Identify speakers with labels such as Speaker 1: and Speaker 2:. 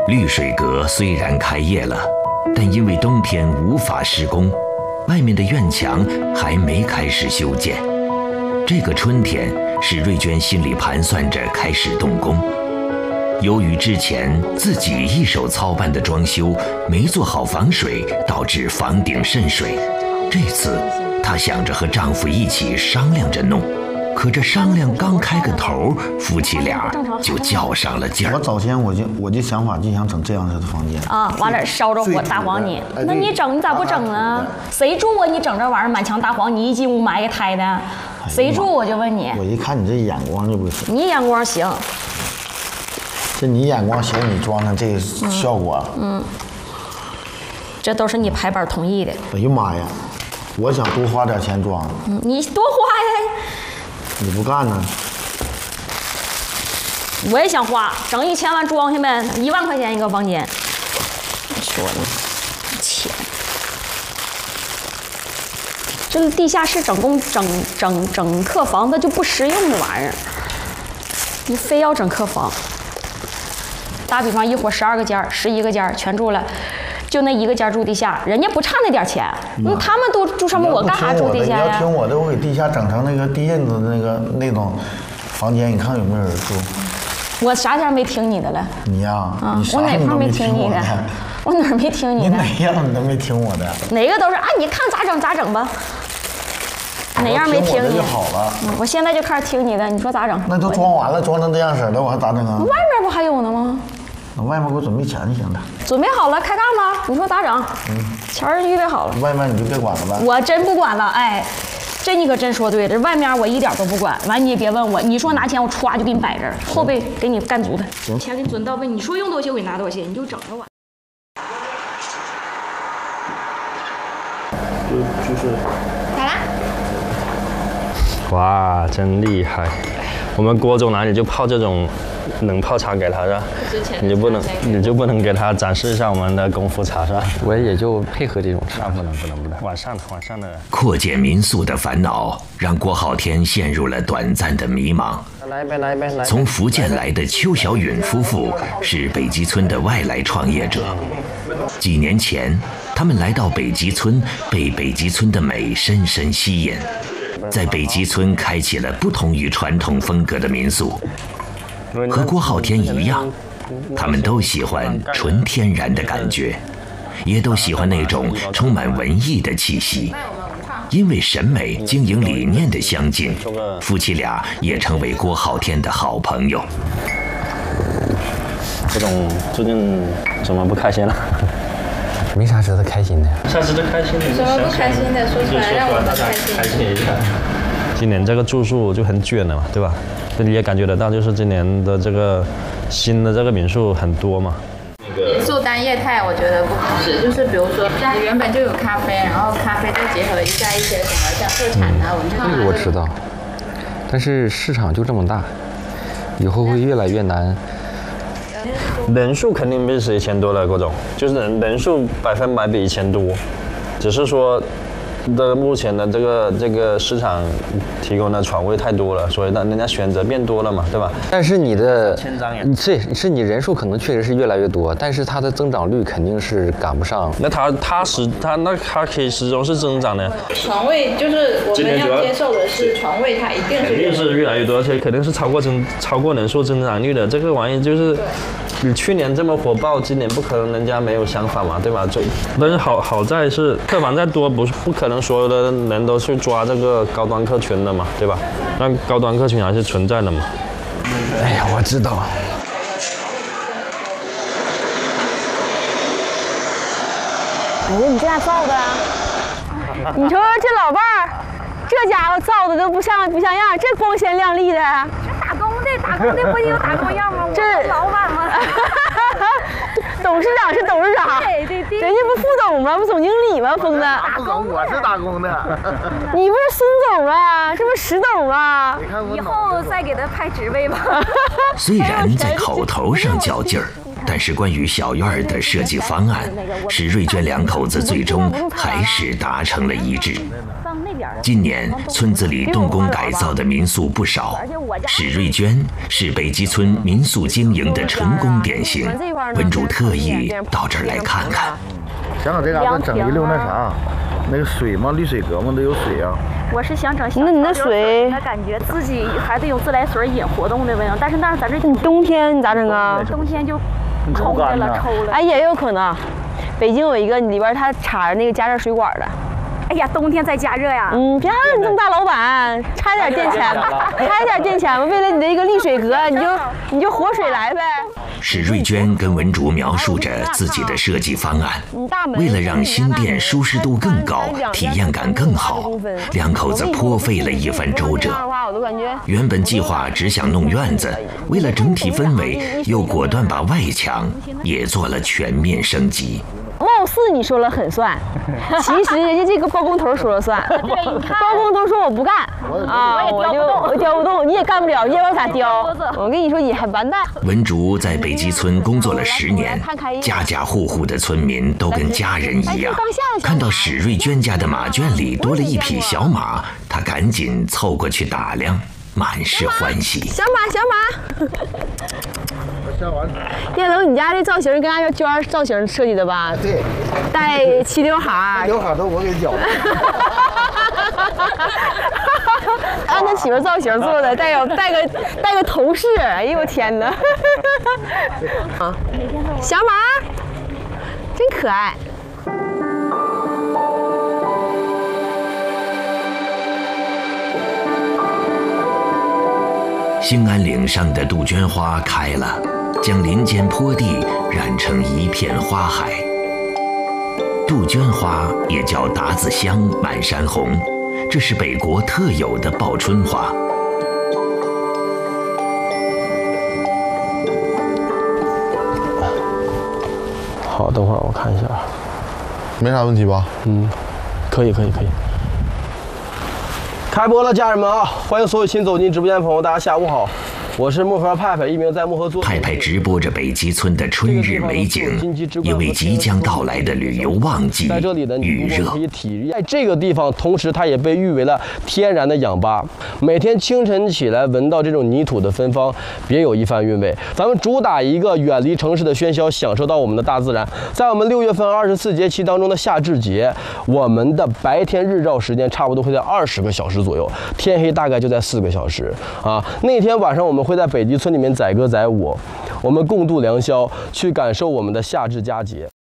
Speaker 1: 绿水阁虽然开业了，但因为冬天无法施工，外面的院墙还没开始修建。这个春天，史瑞娟心里盘算着开始动工。由于之前自己一手操办的装修没做好防水，导致房顶渗水。这次她想着和丈夫一起商量着弄，可这商量刚开个头，夫妻俩就较上了劲儿。
Speaker 2: 我早先我就想法就想整这样式的房间
Speaker 3: 啊，完了烧着火大黄泥，那你整你咋不整呢？谁住啊？你整这玩意儿满墙大黄泥，一进屋埋一胎的，谁住？我就问你。
Speaker 2: 我一看你这眼光就不行。
Speaker 3: 你眼光行。
Speaker 2: 这你眼光行，你装上这个效果。
Speaker 3: 这都是你排班同意的。
Speaker 2: 哎呀妈呀！我想多花点钱装。
Speaker 3: 你多花呀。
Speaker 2: 你不干呢？
Speaker 3: 我也想花，整1000万装下呗，1万块钱一个房间。你说呢？钱。这地下室整客房，它就不实用的玩意儿。你非要整客房，打比方一伙12个间，11个间全住了。就那1个间住地下，人家不差那点钱，他们都住上面，我干啥住地下呀？
Speaker 2: 你要听我的，我给地下整成那个地印子的那种房间，你看有没有人住？
Speaker 3: 我啥前没听你的了？
Speaker 2: 你呀，
Speaker 3: 我哪块没听你的？我哪儿没听你的？
Speaker 2: 你哪样你都没听我的？
Speaker 3: 哪个都是啊，你看咋整咋整吧。哪样没听你
Speaker 2: 就好了。
Speaker 3: 我现在就开始听你的，你说咋整？
Speaker 2: 那都装完了，装成这样式了，我还咋整啊？
Speaker 3: 外面不还有呢吗？
Speaker 2: 那外面给我准备钱就行了。
Speaker 3: 准备好了，开干吧。你说咋整？钱儿预备好了。
Speaker 2: 外面你就别管了吧。
Speaker 3: 我真不管了，哎，这你可真说对了。这外面我一点都不管。完你也别问我，你说拿钱我歘就给你摆这儿，后背给你干足的。钱给你准到位，你说用多些我给你拿多些，你就整着我。
Speaker 2: 就是
Speaker 3: 咋啦？
Speaker 4: 哇，真厉害！我们郭总哪里就泡这种冷泡茶给他是吧？你就不能给他展示一下我们的功夫茶是吧？
Speaker 5: 我也就配合这种茶。
Speaker 4: 不能。晚上的。
Speaker 1: 扩建民宿的烦恼让郭浩天陷入了短暂的迷茫。
Speaker 4: 来一杯。
Speaker 1: 从福建来的邱小允夫妇是北极村的外来创业者。几年前，他们来到北极村，被北极村的美深深吸引，在北极村开启了不同于传统风格的民宿。和郭浩天一样，他们都喜欢纯天然的感觉，也都喜欢那种充满文艺的气息。因为审美、经营理念的相近，夫妻俩也成为郭浩天的好朋友。
Speaker 4: 这种最近怎么不开心了？
Speaker 5: 没啥值得开心的。
Speaker 4: 啥值得开心的？
Speaker 6: 什么不开心的？说出来让我们开心一下。
Speaker 4: 今年这个住宿就很卷了嘛，对吧？你也感觉得到，就是今年的这个新的这个民宿很多嘛。
Speaker 6: 民宿单业态我觉得不合适，就是比如说家里原本就有咖啡，然后咖啡再结合一下一些什么像特产啊、文创啊。
Speaker 5: 这个我知道，但是市场就这么大，以后会越来越难。
Speaker 4: 人数肯定比以前多了，郭总，就是人数100%比以前多，只是说目前的这个市场提供的床位太多了，所以人家选择变多了嘛，对吧？
Speaker 5: 但是你的是你人数可能确实是越来越多，但是它的增长率肯定是赶不上。
Speaker 4: 那它可以始终是增长的。
Speaker 6: 床位就是我们要接受的是床位，它一定
Speaker 4: 肯定是越来越多，而且肯定是超过人数增长率的。这个玩意就是。你去年这么火爆，今年不可能人家没有想法嘛，对吧？但是好在是客房再多，不可能所有的人都去抓这个高端客群的嘛，对吧？但高端客群还是存在的嘛。
Speaker 5: 哎呀，我知道。
Speaker 3: 哎呀，你这咋造的啊？你说这老伴儿，这家伙造的都不像样，这光鲜亮丽的。
Speaker 7: 打工的不也有打工样吗？
Speaker 3: 这
Speaker 7: 老板吗？
Speaker 3: 董事长是董事长，
Speaker 7: 对，
Speaker 3: 人家不副总吗？不总经理吗？疯子，
Speaker 2: 我是打工的。
Speaker 3: 你不是孙总吗？这不石董吗？
Speaker 7: 以后再给他派职位吧。
Speaker 1: 虽然在口头上较劲儿， 但是关于小院儿的设计方案，史瑞娟两口子最终还是达成了一致。今年村子里动工改造的民宿不少，史瑞娟是北极村民宿经营的成功典型。文主特意到这儿来看看。
Speaker 2: 想想这嘎达整一溜那啥，那个水嘛，滤水阁嘛都有水啊。
Speaker 3: 我是想整小那你那水，感觉自己还得有自来水引活动的味道，但是咱这冬天你咋整啊？冬天就抽了。哎，也有可能。北京有一个里边它插着那个加热水管的。哎呀，冬天再加热呀！别让你这么大老板，差点电钱，差点电钱吧。为了你的一个滤水阁，你就活水来呗。
Speaker 1: 史瑞娟跟文竹描述着自己的设计方案，为了让新店舒适度更高，体验感更好，两口子颇费了一番周折。原本计划只想弄院子，为了整体氛围，又果断把外墙也做了全面升级。
Speaker 3: 貌似你说了很算，其实人家这个包工头说了算。包工头说我不干啊，我雕不动，你也干不了，你也往咋雕？我跟你说也很完蛋。
Speaker 1: 文竹在北极村工作了10年，家家户户的村民都跟家人一样。看到史瑞娟家的马圈里多了一匹小马，他赶紧凑过去打量，满是欢喜。
Speaker 3: 小马。叶龙，你家这造型跟俺娟造型设计的吧？
Speaker 2: 对，
Speaker 3: 带齐刘海，
Speaker 2: 刘海都我给绞的。
Speaker 3: 按他媳妇造型做的，带个头饰。哎呦我天哪！啊，小马，真可爱。
Speaker 1: 兴安岭上的杜鹃花开了，将林间坡地染成一片花海。杜鹃花也叫达子香、满山红，这是北国特有的报春花。
Speaker 8: 好，等会儿我看一下，
Speaker 2: 没啥问题吧？
Speaker 8: 可以。开播了，家人们啊！欢迎所有新走进直播间的朋友，大家下午好。我是漠河派派，一名在漠河做。
Speaker 1: 派派直播着北极村的春日美景，也为即将到来的旅游旺季预热。
Speaker 8: 在这个地方，同时它也被誉为了天然的氧吧。每天清晨起来，闻到这种泥土的芬芳，别有一番韵味。咱们主打一个远离城市的喧嚣，享受到我们的大自然。在我们6月份24节气当中的夏至节，我们的白天日照时间差不多会在20个小时左右，天黑大概就在4个小时啊。那天晚上我们会在北极村里面载歌载舞，我们共度良宵，去感受我们的夏至佳节。